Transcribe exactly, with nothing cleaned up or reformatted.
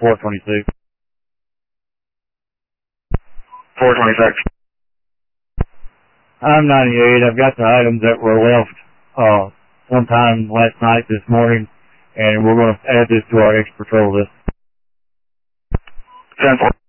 four twenty-six. four twenty-six. I'm ninety-eight. I've got the items that were left uh, sometime last night, this morning, and we're going to add this to our extra patrol list. ten four.